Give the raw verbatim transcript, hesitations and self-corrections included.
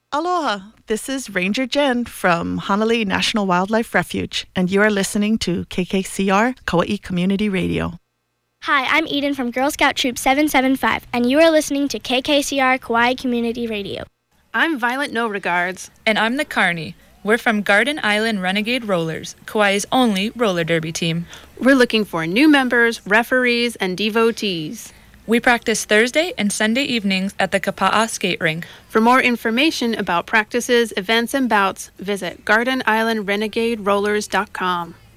Aloha, this is Ranger Jen from Hanalei National Wildlife Refuge, and you are listening to K K C R Kauai Community Radio. Hi, I'm Eden from Girl Scout Troop seven seven five, and you are listening to K K C R Kauai Community Radio. I'm Violet No Regards. And I'm the Carney. We're from Garden Island Renegade Rollers, Kauai's only roller derby team. We're looking for new members, referees, and devotees. We practice Thursday and Sunday evenings at the Kapa'a skate rink. For more information about practices, events, and bouts, visit garden island renegade rollers dot com.